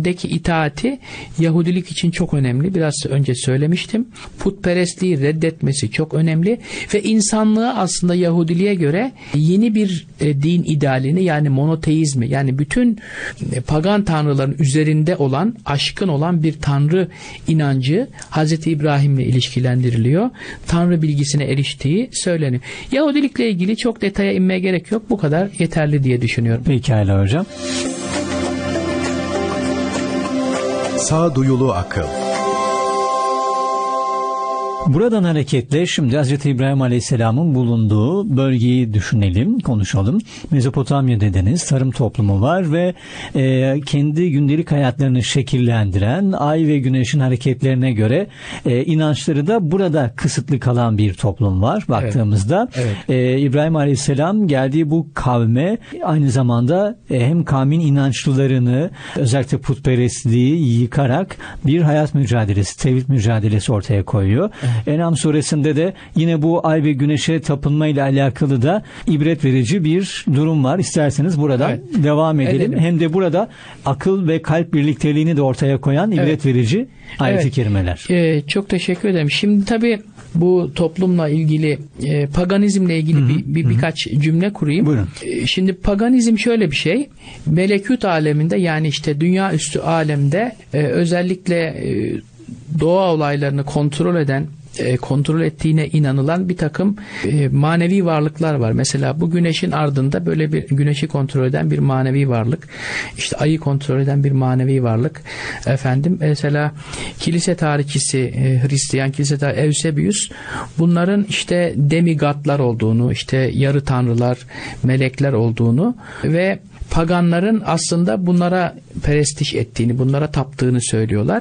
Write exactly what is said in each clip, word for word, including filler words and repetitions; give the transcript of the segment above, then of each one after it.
dindeki itaati Yahudilik için çok önemli. Biraz önce söylemiştim. Putperestliği reddetmesi çok önemli ve insanlığı aslında Yahudiliğe göre yeni bir e, din idealini, yani monoteizmi, yani bütün e, pagan tanrıların üzerinde olan, aşkın olan bir tanrı inancı Hazreti İbrahim'le ilişkilendiriliyor. Tanrı bilgisine eriştiği söyleniyor. Yahudilikle ilgili çok detaya inmeye gerek yok. Bu kadar yeterli diye düşünüyorum. Pekala hocam. Sağduyulu akıl. Buradan hareketle şimdi Hazreti İbrahim Aleyhisselam'ın bulunduğu bölgeyi düşünelim, konuşalım. Mezopotamya dediniz, tarım toplumu var ve e, kendi gündelik hayatlarını şekillendiren ay ve güneşin hareketlerine göre e, inançları da burada kısıtlı kalan bir toplum var baktığımızda. Evet. Evet. E, İbrahim Aleyhisselam geldiği bu kavme aynı zamanda e, hem kavmin inançlılarını, özellikle putperestliği yıkarak bir hayat mücadelesi, tevhid mücadelesi ortaya koyuyor. Evet. En'am suresinde de yine bu ay ve güneşe tapınma ile alakalı da ibret verici bir durum var. İsterseniz buradan evet. devam edelim. edelim. Hem de burada akıl ve kalp birlikteliğini de ortaya koyan ibret evet. verici ayet-i evet. kerimeler. Ee, çok teşekkür ederim. Şimdi tabii bu toplumla ilgili, e, paganizmle ilgili hı hı. bir, bir birkaç cümle kurayım. Buyurun. E, şimdi paganizm şöyle bir şey. Melekut aleminde, yani işte dünya üstü alemde e, özellikle e, doğa olaylarını kontrol eden, e, kontrol ettiğine inanılan bir takım e, manevi varlıklar var. Mesela bu güneşin ardında böyle bir, güneşi kontrol eden bir manevi varlık, işte ayı kontrol eden bir manevi varlık. Efendim mesela kilise tarihçisi, e, Hristiyan kilise tarihçisi Eusebius bunların işte demigatlar olduğunu, işte yarı tanrılar, melekler olduğunu ve paganların aslında bunlara perestiş ettiğini, bunlara taptığını söylüyorlar.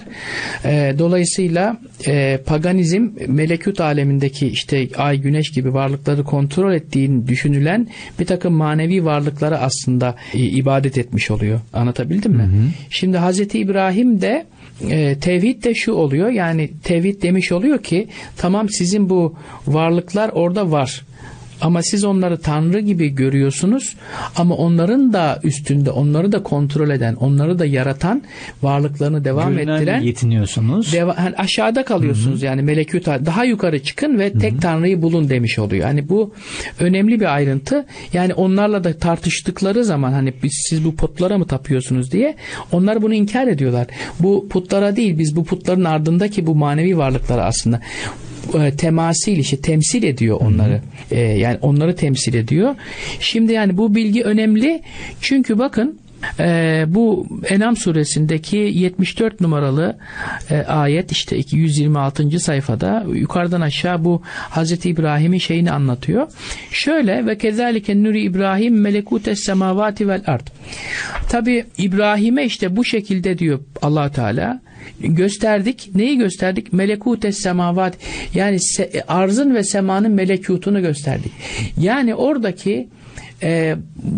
E, dolayısıyla e, paganizm melekut alemindeki işte ay, güneş gibi varlıkları kontrol ettiğini düşünülen bir takım manevi varlıklara aslında e, ibadet etmiş oluyor. Anlatabildim mi? Hı hı. Şimdi Hazreti İbrahim de e, tevhid de şu oluyor, yani tevhid demiş oluyor ki tamam, sizin bu varlıklar orada var. Ama siz onları Tanrı gibi görüyorsunuz, ama onların da üstünde, onları da kontrol eden, onları da yaratan, varlıklarını devam Görünen ettiren yetiniyorsunuz. Deva, yani aşağıda kalıyorsunuz. Hı-hı. Yani melekut, daha yukarı çıkın ve tek Hı-hı. Tanrı'yı bulun demiş oluyor. Hani bu önemli bir ayrıntı. Yani onlarla da tartıştıkları zaman, hani biz, siz bu putlara mı tapıyorsunuz diye, onlar bunu inkar ediyorlar. Bu putlara değil, biz bu putların ardındaki bu manevi varlıklara aslında temasil, işte temsil ediyor onları. Ee, yani onları temsil ediyor. Şimdi yani bu bilgi önemli. Çünkü bakın Ee, bu En'am suresindeki yetmiş dört numaralı e, ayet, işte yüz yirmi altıncı sayfada yukarıdan aşağı bu Hazreti İbrahim'in şeyini anlatıyor. Şöyle: ve kezalike nuri İbrahim melekutes semavati vel ard. Tabi İbrahim'e işte bu şekilde diyor Allah Teala, gösterdik. Neyi gösterdik? Melekutes semavat, yani se- arzın ve semanın melekutunu gösterdik. Yani oradaki Ee,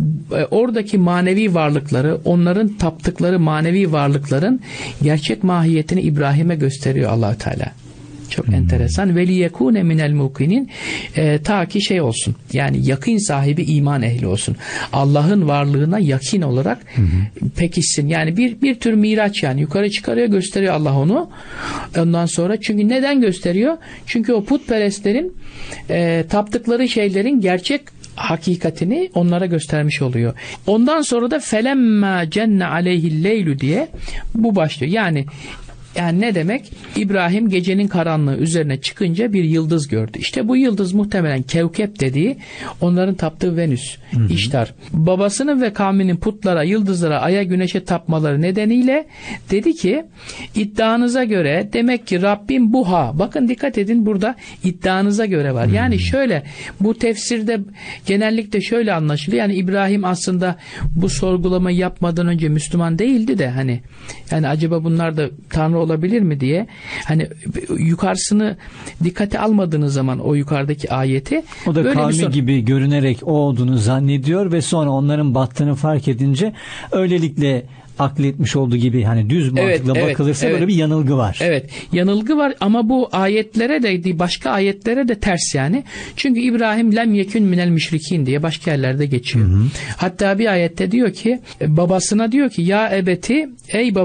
oradaki manevi varlıkları, onların taptıkları manevi varlıkların gerçek mahiyetini İbrahim'e gösteriyor Allah Teala. Çok hmm. enteresan. Veli yekune minel mukinin, e, ta ki şey olsun, yani yakın sahibi, iman ehli olsun. Allah'ın varlığına yakin olarak hmm. pekişsin. Yani bir bir tür miraç, yani yukarı çıkarıyor, gösteriyor Allah onu. Ondan sonra, çünkü neden gösteriyor? Çünkü o putperestlerin e, taptıkları şeylerin gerçek hakikatini onlara göstermiş oluyor. Ondan sonra da felemma cenne aleyhil leylu diye bu başlıyor. Yani Yani ne demek? İbrahim gecenin karanlığı üzerine çıkınca bir yıldız gördü. İşte bu yıldız muhtemelen Kevkep dediği, onların taptığı Venüs, hı hı. İştar. Babasının ve kavminin putlara, yıldızlara, aya, güneşe tapmaları nedeniyle dedi ki, iddianıza göre demek ki Rabbim bu ha. Bakın dikkat edin, burada iddianıza göre var. Yani hı hı. şöyle, bu tefsirde genellikle şöyle anlaşılıyor. Yani İbrahim aslında bu sorgulamayı yapmadan önce Müslüman değildi de, hani yani acaba bunlar da Tanrı olabilir mi diye, hani yukarısını dikkate almadığınız zaman o yukarıdaki ayeti, o da kavmi sor- gibi görünerek o olduğunu zannediyor ve sonra onların battığını fark edince öylelikle akletmiş olduğu gibi, hani düz mantıkla evet, bakılırsa evet, böyle bir yanılgı var. Evet, yanılgı var ama bu ayetlere de, başka ayetlere de ters yani. Çünkü İbrahim lem yekün minel müşrikin diye başka yerlerde geçiyor. Hı hı. Hatta bir ayette diyor ki, babasına diyor ki, ya ebeti, ey baba